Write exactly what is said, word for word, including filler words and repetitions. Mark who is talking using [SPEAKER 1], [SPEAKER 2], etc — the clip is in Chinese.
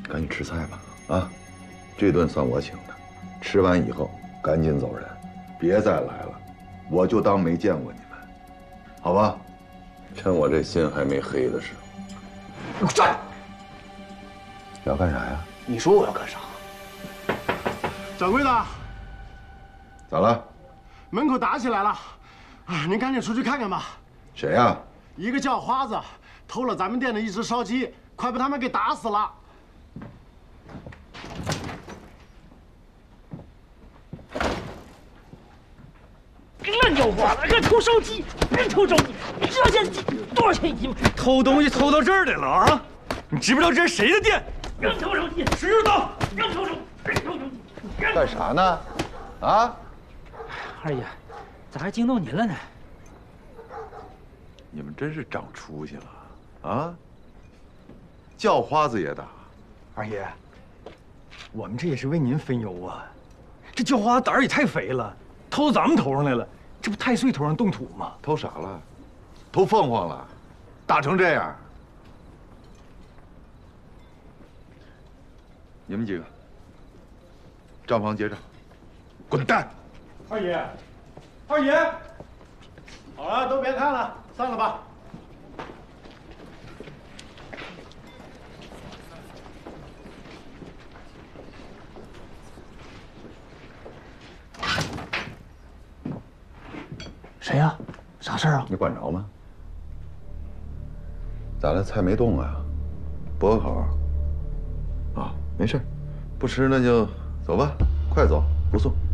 [SPEAKER 1] 赶紧吃菜吧，啊，这顿算我请的，吃完以后赶紧走人，别再来了，我就当没见过你们，好吧？趁我这心还没黑的时候。
[SPEAKER 2] 你给我站着！
[SPEAKER 1] 要干啥呀？
[SPEAKER 2] 你说我要干啥？
[SPEAKER 3] 掌柜的，
[SPEAKER 1] 咋了？
[SPEAKER 3] 门口打起来了，啊，您赶紧出去看看吧。
[SPEAKER 1] 谁呀？
[SPEAKER 3] 一个叫花子偷了咱们店的一只烧鸡，快把他们给打死了。
[SPEAKER 4] 烂叫花子，还偷烧鸡，人偷烧鸡，你知道现在鸡多少钱一斤吗？
[SPEAKER 5] 偷东西偷到这儿来了啊！你知不知道这是谁的店？
[SPEAKER 4] 人偷烧鸡，
[SPEAKER 5] 知道。
[SPEAKER 4] 人偷烧，人偷烧鸡。
[SPEAKER 1] 干啥呢？啊？
[SPEAKER 4] 二爷，咋还惊动您了呢？
[SPEAKER 1] 你们真是长出息了啊！叫花子也打。
[SPEAKER 5] 二爷，我们这也是为您分忧啊。这叫花胆儿也太肥了，偷到咱们头上来了，这不太岁头上动土吗？
[SPEAKER 1] 偷啥了？偷凤凰了？打成这样？你们几个，账房结账，滚蛋！
[SPEAKER 3] 二爷，二爷，好了，都别看了，散了吧。
[SPEAKER 2] 谁呀？啥事儿啊？
[SPEAKER 1] 你管着吗？咋了？菜没动啊？驳个口。啊，没事，不吃那就走吧，快走，不送。